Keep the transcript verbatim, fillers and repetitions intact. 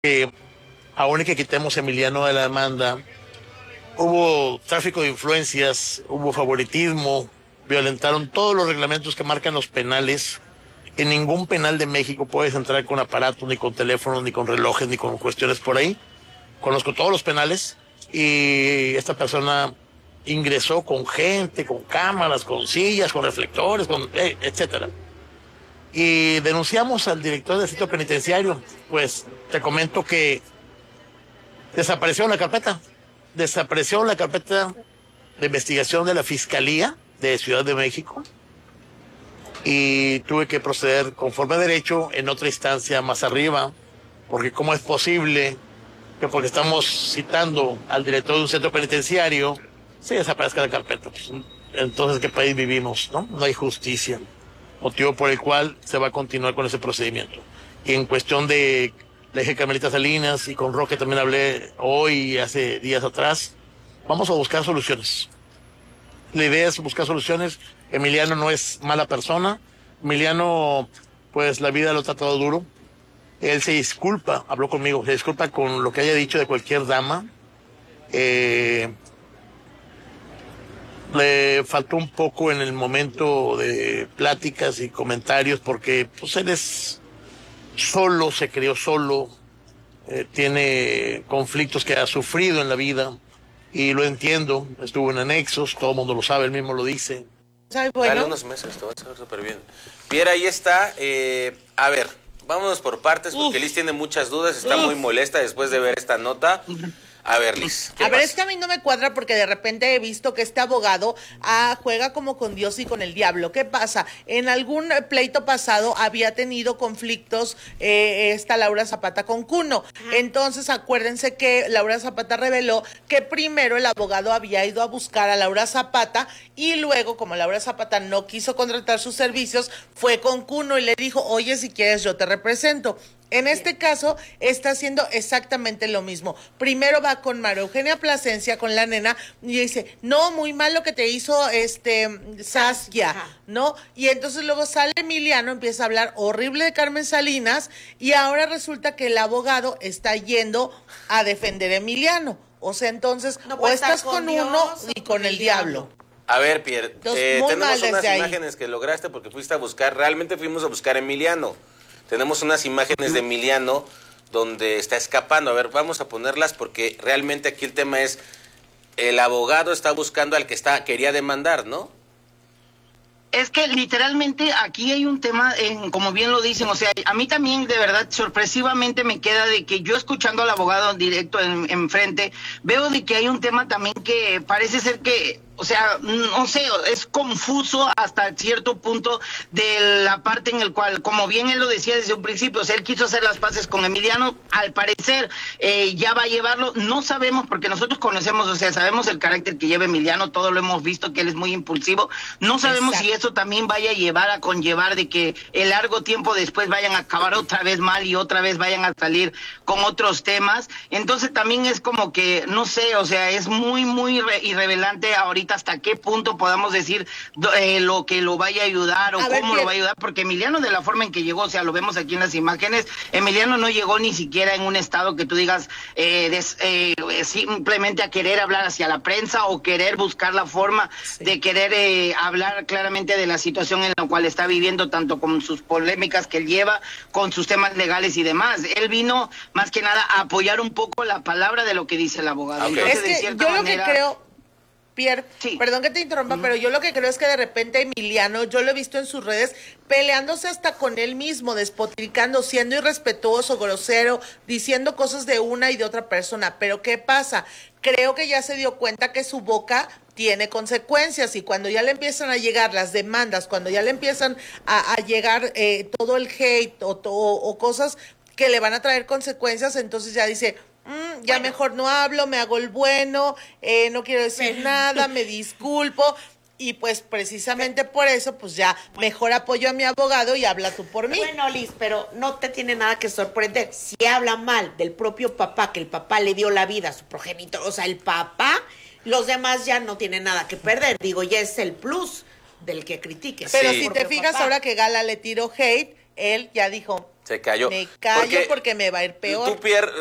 que aún y que quitemos a Emiliano de la demanda, hubo tráfico de influencias, hubo favoritismo, violentaron todos los reglamentos que marcan los penales. En ningún penal de México puedes entrar con aparatos, ni con teléfonos, ni con relojes, ni con cuestiones por ahí. Conozco todos los penales y esta persona ingresó con gente, con cámaras, con sillas, con reflectores, con, eh, etcétera. Y denunciamos al director del sitio penitenciario. Pues te comento que desapareció la carpeta. Desapareció la carpeta de investigación de la Fiscalía de Ciudad de México y tuve que proceder conforme a derecho en otra instancia más arriba, porque cómo es posible que porque estamos citando al director de un centro penitenciario se desaparezca la carpeta. Pues, entonces, ¿qué país vivimos? ¿No? No hay justicia, motivo por el cual se va a continuar con ese procedimiento. Y en cuestión de la eje Carmelita Salinas, y con Roque también hablé hoy y hace días atrás, vamos a buscar soluciones. La idea es buscar soluciones. Emiliano no es mala persona. Emiliano, pues la vida lo ha tratado duro. Él se disculpa, habló conmigo, se disculpa con lo que haya dicho de cualquier dama. Eh, le faltó un poco en el momento de pláticas y comentarios porque pues él es solo, se crió solo, eh, tiene conflictos que ha sufrido en la vida y lo entiendo, estuvo en anexos, todo el mundo lo sabe, él mismo lo dice. Bueno. Dale unos meses, te va a saber súper bien. Pierre, ahí está. Eh, a ver, vámonos por partes porque Uf. Liz tiene muchas dudas, está Uf. muy molesta después de ver esta nota. A ver, Liz. A ver, pasa? Es que a mí no me cuadra porque de repente he visto que este abogado ah, juega como con Dios y con el diablo. ¿Qué pasa? En algún pleito pasado había tenido conflictos eh, esta Laura Zapata con Cuno. Entonces, acuérdense que Laura Zapata reveló que primero el abogado había ido a buscar a Laura Zapata y luego, como Laura Zapata no quiso contratar sus servicios, fue con Cuno y le dijo, oye, si quieres yo te represento. En este caso, está haciendo exactamente lo mismo. Primero va con María Eugenia Plasencia, con la nena, y dice, no, muy mal lo que te hizo este Saskia, ¿no? Y entonces luego sale Emiliano, empieza a hablar horrible de Carmen Salinas, y ahora resulta que el abogado está yendo a defender a Emiliano. O sea, entonces, no o estás con, con uno y con el diablo. A ver, Pierre, eh, tenemos unas imágenes que lograste porque fuiste a buscar, realmente fuimos a buscar a Emiliano. Tenemos unas imágenes de Emiliano donde está escapando. A ver, vamos a ponerlas porque realmente aquí el tema es, el abogado está buscando al que está quería demandar, ¿no? Es que literalmente aquí hay un tema, en, como bien lo dicen, o sea, a mí también de verdad sorpresivamente me queda de que yo escuchando al abogado directo enfrente, en veo de que hay un tema también que parece ser que, o sea, no sé, es confuso hasta cierto punto de la parte en el cual, como bien él lo decía desde un principio, o sea, él quiso hacer las paces con Emiliano, al parecer eh, ya va a llevarlo, no sabemos porque nosotros conocemos, o sea, sabemos el carácter que lleva Emiliano, todo lo hemos visto que él es muy impulsivo, no sabemos Exacto. si eso también vaya a llevar a conllevar de que el largo tiempo después vayan a acabar otra vez mal y otra vez vayan a salir con otros temas, entonces también es como que, no sé, o sea, es muy, muy irrevelante ahorita hasta qué punto podamos decir eh, lo que lo vaya a ayudar o a cómo ver, lo va a ayudar, porque Emiliano de la forma en que llegó, o sea, lo vemos aquí en las imágenes, Emiliano no llegó ni siquiera en un estado que tú digas eh, des, eh, simplemente a querer hablar hacia la prensa o querer buscar la forma sí. de querer eh, hablar claramente de la situación en la cual está viviendo, tanto con sus polémicas que él lleva, con sus temas legales y demás. Él vino más que nada a apoyar un poco la palabra de lo que dice el abogado. Okay. Entonces, es que de cierta yo manera, lo que creo... Pierre, sí. perdón que te interrumpa, uh-huh. pero yo lo que creo es que de repente Emiliano, yo lo he visto en sus redes, peleándose hasta con él mismo, despotricando, siendo irrespetuoso, grosero, diciendo cosas de una y de otra persona. Pero ¿qué pasa? Creo que ya se dio cuenta que su boca tiene consecuencias y cuando ya le empiezan a llegar las demandas, cuando ya le empiezan a, a llegar eh, todo el hate o, o, o cosas que le van a traer consecuencias, entonces ya dice... Mm, ya bueno. mejor no hablo, me hago el bueno, eh, no quiero decir pero... nada, me disculpo y pues precisamente por eso pues ya mejor apoyo a mi abogado y habla tú por mí. Bueno, Liz, pero no te tiene nada que sorprender. Si habla mal del propio papá, que el papá le dio la vida a su progenitor, o sea, el papá, los demás ya no tienen nada que perder. Digo, ya es el plus del que critiques. Pero sí. si te fijas papá. Ahora que Gala le tiró hate, él ya dijo... Se cayó. Me callo porque, porque me va a ir peor. Tú, Pierre,